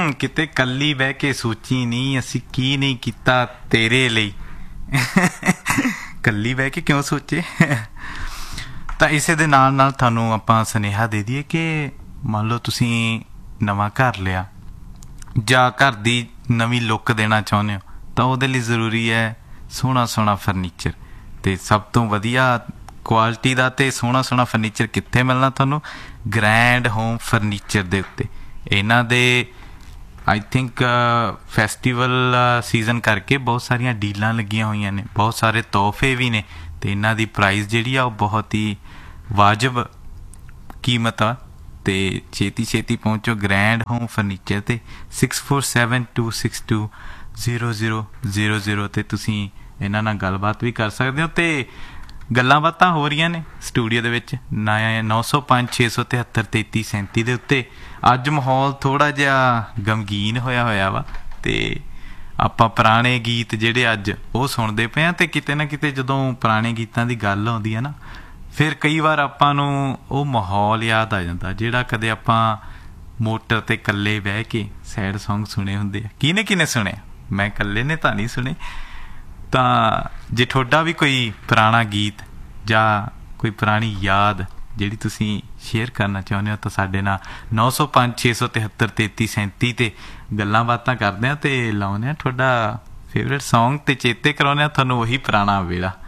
ਕਿਤੇ ਕੱਲੀ ਬਹਿ ਕੇ ਸੋਚੀ ਨਹੀਂ ਅਸੀਂ ਕੀ ਨਹੀਂ ਕੀਤਾ ਤੇਰੇ ਲਈ। ਕੱਲੀ ਬਹਿ ਕੇ ਕਿਉਂ ਸੋਚੇ। ਤਾਂ ਇਸੇ ਦੇ ਨਾਲ ਨਾਲ ਤੁਹਾਨੂੰ ਆਪਾਂ ਸੁਨੇਹਾ ਦੇ ਦਈਏ ਕਿ ਮੰਨ ਲਓ ਤੁਸੀਂ ਨਵਾਂ ਘਰ ਲਿਆ ਜਾਂ ਘਰ ਦੀ ਨਵੀਂ ਲੁੱਕ ਦੇਣਾ ਚਾਹੁੰਦੇ ਹੋ ਤਾਂ ਉਹਦੇ ਲਈ ਜ਼ਰੂਰੀ ਹੈ ਸੋਹਣਾ ਸੋਹਣਾ ਫਰਨੀਚਰ। ਅਤੇ ਸਭ ਤੋਂ ਵਧੀਆ ਕੁਆਲਿਟੀ ਦਾ ਅਤੇ ਸੋਹਣਾ ਸੋਹਣਾ ਫਰਨੀਚਰ ਕਿੱਥੇ ਮਿਲਣਾ ਤੁਹਾਨੂੰ? ਗ੍ਰੈਂਡ ਹੋਮ ਫਰਨੀਚਰ ਦੇ ਉੱਤੇ। ਇਹਨਾਂ ਦੇ ਆਈ ਥਿੰਕ ਫੈਸਟੀਵਲ ਸੀਜ਼ਨ ਕਰਕੇ ਬਹੁਤ ਸਾਰੀਆਂ ਡੀਲਾਂ ਲੱਗੀਆਂ ਹੋਈਆਂ ਨੇ, ਬਹੁਤ ਸਾਰੇ ਤੋਹਫੇ ਵੀ ਨੇ ਅਤੇ ਇਹਨਾਂ ਦੀ ਪ੍ਰਾਈਸ ਜਿਹੜੀ ਆ ਉਹ ਬਹੁਤ ਹੀ ਵਾਜਬ ਕੀਮਤ ਆ। ਅਤੇ ਛੇਤੀ ਛੇਤੀ ਪਹੁੰਚੋ ਗ੍ਰੈਂਡ ਹੋਮ ਫਰਨੀਚਰ 'ਤੇ 6472620000 'ਤੇ ਤੁਸੀਂ ਇਹਨਾਂ ਨਾਲ ਗੱਲਬਾਤ ਵੀ ਕਰ ਸਕਦੇ ਹੋ। ਅਤੇ ਗੱਲਾਂ ਬਾਤਾਂ ਹੋ ਰਹੀਆਂ ਨੇ ਸਟੂਡੀਓ ਦੇ ਵਿੱਚ 905-673-3337 ਦੇ ਉੱਤੇ। ਅੱਜ ਮਾਹੌਲ ਥੋੜ੍ਹਾ ਜਿਹਾ ਗਮਗੀਨ ਹੋਇਆ ਵਾ ਅਤੇ ਆਪਾਂ ਪੁਰਾਣੇ ਗੀਤ ਜਿਹੜੇ ਅੱਜ ਉਹ ਸੁਣਦੇ ਪਏ ਹਾਂ। ਅਤੇ ਕਿਤੇ ਨਾ ਕਿਤੇ ਜਦੋਂ ਪੁਰਾਣੇ ਗੀਤਾਂ ਦੀ ਗੱਲ ਆਉਂਦੀ ਹੈ ਨਾ ਫਿਰ ਕਈ ਵਾਰ ਆਪਾਂ ਨੂੰ ਉਹ ਮਾਹੌਲ ਯਾਦ ਆ ਜਾਂਦਾ ਜਿਹੜਾ ਕਦੇ ਆਪਾਂ ਮੋਟਰ 'ਤੇ ਇਕੱਲੇ ਬਹਿ ਕੇ ਸੈਡ ਸੌਂਗ ਸੁਣੇ ਹੁੰਦੇ ਆ। ਕਿਹਨੇ ਸੁਣੇ? ਮੈਂ ਇਕੱਲੇ ਨੇ ਤਾਂ ਨਹੀਂ ਸੁਣੇ। ਤਾਂ ਜੇ ਤੁਹਾਡਾ ਵੀ ਕੋਈ ਪੁਰਾਣਾ ਗੀਤ ਜਾਂ ਕੋਈ ਪੁਰਾਣੀ ਯਾਦ ਜਿਹੜੀ ਤੁਸੀਂ ਸ਼ੇਅਰ ਕਰਨਾ ਚਾਹੁੰਦੇ ਹੋ ਤਾਂ ਸਾਡੇ ਨਾਲ 905-673-3337 'ਤੇ ਗੱਲਾਂ ਬਾਤਾਂ ਕਰਦੇ ਹਾਂ ਅਤੇ ਲਾਉਂਦੇ ਹਾਂ ਤੁਹਾਡਾ ਫੇਵਰੇਟ ਸੌਂਗ ਅਤੇ ਚੇਤੇ ਕਰਾਉਂਦੇ ਹਾਂ ਤੁਹਾਨੂੰ ਉਹੀ ਪੁਰਾਣਾ ਵੇਲਾ।